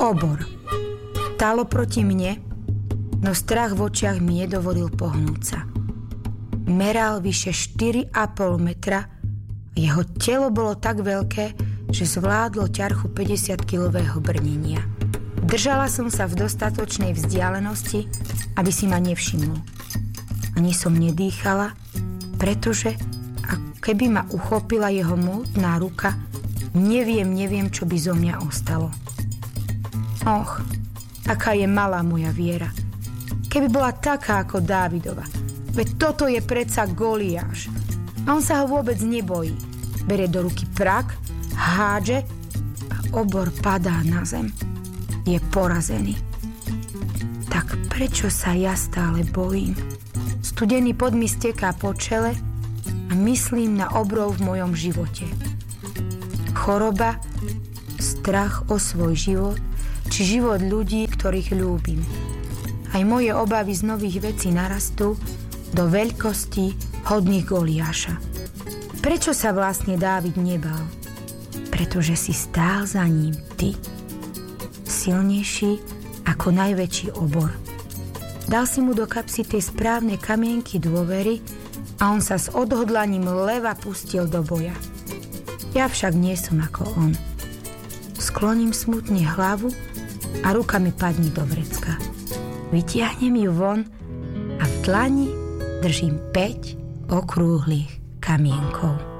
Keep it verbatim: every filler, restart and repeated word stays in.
Obor. Tálo proti mne, no strach v očiach mi nedovolil pohnúť sa. Meral vyše štyri a pol metra, jeho telo bolo tak veľké, že zvládlo ťarchu päťdesiatkilového brnenia. Držala som sa v dostatočnej vzdialenosti, aby si ma nevšimol. Ani som nedýchala, pretože ako keby ma uchopila jeho mohutná ruka, neviem, neviem, čo by zo mňa ostalo. Och, aká je malá moja viera. Keby bola taká ako Dávidova. Veď toto je predsa Goliáš. A on sa ho vôbec nebojí. Berie do ruky prak, hádže a obor padá na zem. Je porazený. Tak prečo sa ja stále bojím? Studený pod mi steká po čele a myslím na obrov v mojom živote. Choroba, strach o svoj život, či život ľudí, ktorých ľúbim. Aj moje obavy z nových vecí narastú do veľkosti hodných Goliáša. Prečo sa vlastne Dávid nebal? Pretože si stál za ním ty. Silnejší ako najväčší obor. Dal si mu do kapsy tie správne kamienky dôvery a on sa s odhodlaním leva pustil do boja. Ja však nie som ako on. Skloním smutne hlavu a ruka mi padne do vrecka. Vytiahnem ju von a v dlani držím päť okrúhlych kamienkov.